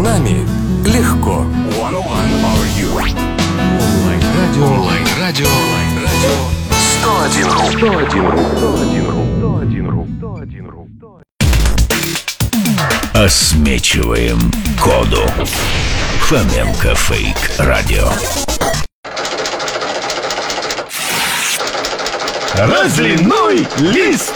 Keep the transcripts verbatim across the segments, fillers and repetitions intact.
нами легко. Онлайн-радио. Онлайн-радио. сто один ру. сто один ру. сто один ру. сто один ру. сто один ру. Осмечиваем коду. Фоменко Фейк Радио. Разливной лист.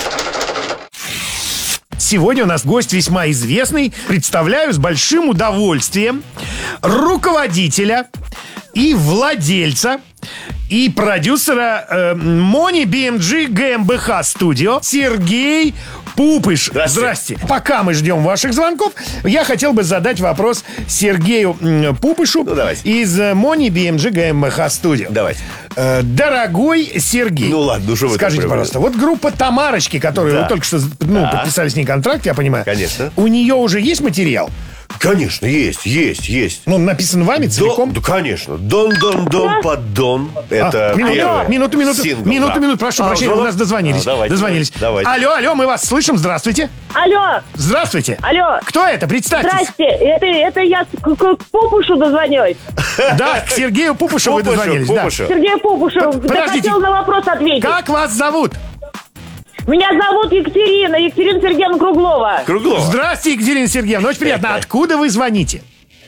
Сегодня у нас гость весьма известный. Представляю с большим удовольствием руководителя и владельца и продюсера э, Money би эм джи GmbH Studio Сергей Пупыш. Здрасте. Здрасте. Пока мы ждем ваших звонков, я хотел бы задать вопрос Сергею м, Пупышу Ну, давайте. из Money би эм джи GmbH Studio. Давайте. Э, Дорогой Сергей, Ну ладно, ну что вы так скажите, прям- пожалуйста, вот группа Тамарочки, которую Да. вы только что ну, Да. подписали с ней контракт, я понимаю. Конечно. У нее уже есть материал? Конечно, есть, есть, есть. Ну, написан вами целиком? Да, конечно. Дон-дон-дон поддон. Это А, минуту, первое. минуту, минуту, Сингл, минуту, да. минуту, прошу А, прощения, звонок? у нас дозвонились. А, давайте, дозвонились. давайте. Алло, алло, мы вас слышим, здравствуйте. Алло, Здравствуйте. алло. Кто это? Представьтесь. Здрасте, это, это я к, к- к Пупушу дозвонилась. Да, к Сергею Пупушу вы Пупушу, дозвонились. да. Пупушу. Сергей Пупушу, П- я подождите. хотел на вопрос ответить. Как вас зовут? Меня зовут Екатерина, Екатерина Сергеевна Круглова. Круглова. Здравствуйте, Екатерина Сергеевна. Очень приятно. Откуда вы звоните?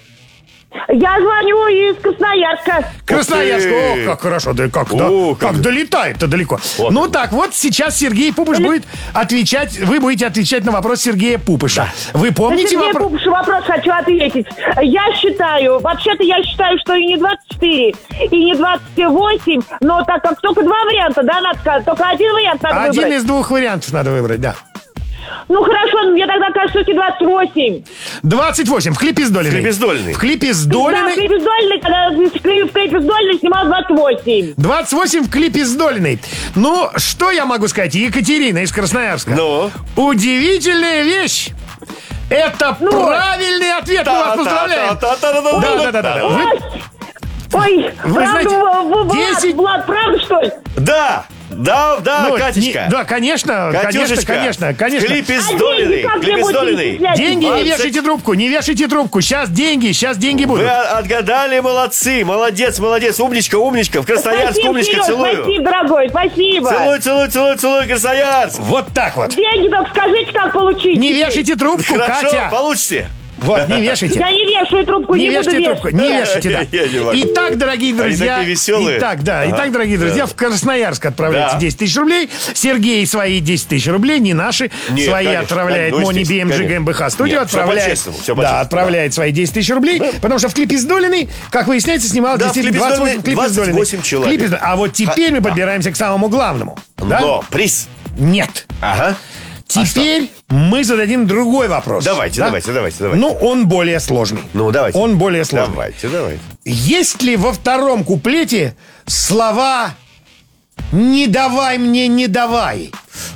Я звоню из Красноярска. Красноярск. Ух ты. О, как хорошо, да как, да, О, как, как. долетает-то далеко. Вот. Ну так, вот сейчас Сергей Пупыш будет отвечать, вы будете отвечать на вопрос Сергея Пупыша. Вы На помните Сергея вопрос? Пупушу вопрос хочу ответить. Я считаю, вообще-то я считаю, что и не двадцать четыре, и не двадцать восемь, но так как только два варианта, да, надо сказать, только один вариант надо Один выбрать. из двух вариантов надо выбрать, да. Ну хорошо, мне тогда кажется, что двадцать восемь. двадцать восемь. В клипе с Долиной. В клипе с Долиной. В клипе с Да, Долиной. в клипе с Долиной, когда в клипе в клипе с Долиной снимал двадцать восемь. двадцать восемь в клипе с Долиной. Ну, что я могу сказать? Екатерина из Красноярска. Ну? Удивительная вещь. Это Ну? правильный ответ. Мы вас поздравляем. Да, да, да, да. Вы- Ой, Вы правда, знаете, в- в- Влад, десять- Влад, правда, что ли? Да, да, да, ну, Катечка. не- да, конечно, конечно, Катюшечка. конечно, конечно. В клипе с А Долиной. деньги как В клипе мне с будете Долиной. начислять? Деньги не двадцать вешайте трубку, не вешайте трубку. Сейчас деньги, сейчас деньги будут. Вы отгадали, молодцы, молодец, молодец, умничка, умничка. В Красноярск, Спасибо, умничка, Серёж, целую. спасибо, дорогой, спасибо. Целуй, целуй, целуй, целуй, Красноярск. Вот так вот. Деньги только скажите, как получить. Не вешайте трубку, Хорошо, Катя. получите. Вот, не вешайте. Я не вешаю трубку, Не не, буду вешайте вешать. трубку, не вешайте, да. Я не могу. Итак, дорогие друзья. такие веселые. Итак, да. Ага. Итак, дорогие друзья, в Красноярск отправляется Да. десять тысяч рублей. Сергей свои десять тысяч рублей, не наши. Нет, свои конечно, отправляет ну, Money би естественно, эм джи конечно. GmbH Studio. Нет, всё отправляет, по-честному, всё да, по-честному, отправляет свои десять тысяч рублей. Потому что в клипе с Долиной, как выясняется, снимал Да, в действительно клипе с двадцать восемь, Долиной в клипе с Долиной. двадцать восемь человек. Клипе с- А вот теперь мы подбираемся к самому главному. Да? Но приз. Нет. Ага. Теперь мы зададим другой вопрос. Давайте, Да? давайте, давайте, давайте. Ну, он более сложный. Ну, давайте. Он более сложный. Давайте, давайте. Есть ли во втором куплете слова «не давай мне, не давай»?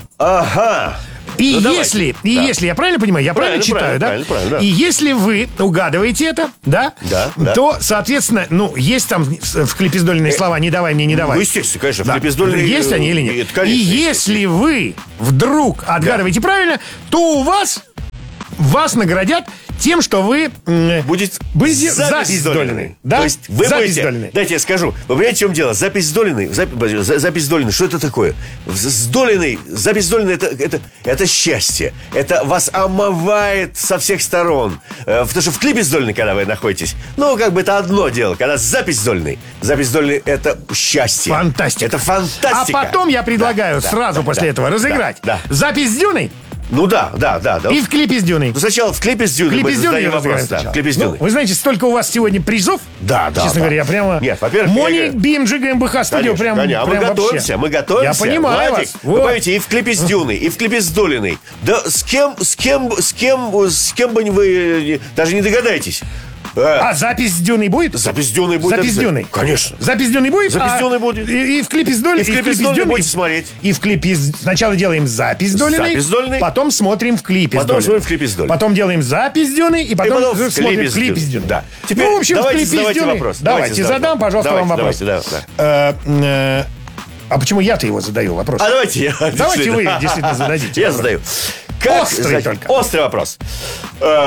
Ага. И Ну, давайте. если, и Да. если, я правильно понимаю, я правильно, Правильно, читаю, да? правильно, правильно, правильно, И если вы угадываете это, да, Да, да. то, соответственно, ну, есть там в в клипе с Долиной слова «не давай мне, не давай». Ну, естественно, конечно, в Да. клипе с Долиной, Есть они или э, нет? это, конечно, И естественно. если вы вдруг отгадываете правильно, то у вас вас наградят тем, что вы м, Будет будете запись, запись с с Долиной. Долиной. Да? То есть вы Запись будете... с Долиной. Дайте я скажу. Вы понимаете, в чем дело? Запись с Долиной... Запись, запись с Долиной, что это такое? С с Долиной... Запись с Долиной это, это, это счастье. Это вас омывает со всех сторон. Э, Потому что в клипе с Долиной, когда вы находитесь, ну, как бы это одно дело. Когда запись с Долиной. Запись с Долиной это счастье. Фантастика. Это фантастика. А потом я предлагаю Да, сразу да, после да, этого разыграть да, да. запись с Дюной Ну да, да, да. да. и в клипе с Дюной. Ну, сначала в клипе с В Дюной клипе мы с Дюной задаем разыграем вопрос. Да, сначала. в клипе с Ну, Дюной. вы знаете, столько у вас сегодня призов. Да, да, Честно да. говоря, я прямо... Нет, во-первых, я Money говорю- би эм джи GmbH Studio Конечно, прям, конечно. А мы прям готовимся, вообще. мы готовимся. Я понимаю Владик, вас. Вы Вот. понимаете, и в клипе с Дюной, и в клипе с Долиной. Да с кем, с кем, с кем, с кем бы вы даже не догадаетесь. А, А запись с Дюной будет? запись с Дюной будет. Запись с обязательно. Дюной. Конечно. Запись с Дюной будет? Запись с а Дюной будет. И, и в клипе с Долиной. И в клипе с Долиной будете смотреть. И в клипе с- сначала делаем запись с Долиной. Запись с Долиной. Потом смотрим в клипе Потом с Долиной. смотрим в клипе с Долиной. Потом делаем запись с Дюной. И потом, И потом в смотрим клипе в с клипе с Дюной. Дюной. Да. Теперь ну, в общем, в давайте клипе с задавайте Дюной. вопрос. Давайте, Давайте задам, задавайте. пожалуйста, Давайте, вам вопрос. давайте, да, Э, э, А почему я-то его задаю вопрос? А давайте я... Давайте вы действительно зададите Я вопрос. задаю. Как, Острый знаете, только. Острый вопрос. Э,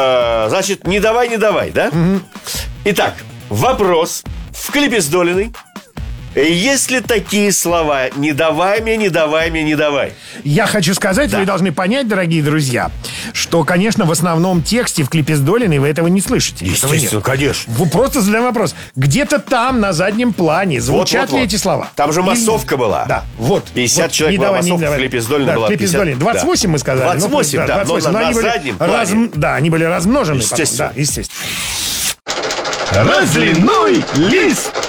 Да, значит, не давай, не давай, да? Угу. Итак, вопрос в клипе с Долиной. Есть ли такие слова «не давай мне, не давай мне, не давай»? Я хочу сказать, Да. вы должны понять, дорогие друзья, что, конечно, в основном тексте в клипе с Долиной вы этого не слышите. Этого нет. Естественно, конечно. Вы просто задаем вопрос. Где-то там, на заднем плане, звучат Вот, вот, ли вот. эти слова? Там же Или массовка нет? была. Да, вот. пятьдесят вот, человек не была давай, не массовка, давай. в клипе с Долиной да, была в клипе с пятьдесят. Долиной. двадцать восемь Да. мы сказали. двадцать восемь, Ну, да, но на- они на были заднем раз- плане. Да, они были размножены. потом, Естественно. да, естественно. Разливной лист.